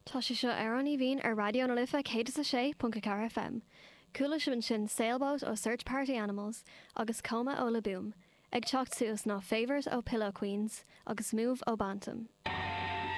Tá sé seo ar an bhín ar radio na lifa 106.4 FM. Cúla sin sailboat ó Search Party Animals agus Coma ó Le Boom. Ag teacht suas ná Favours ó Pillow Queens agus Move ó Bantam.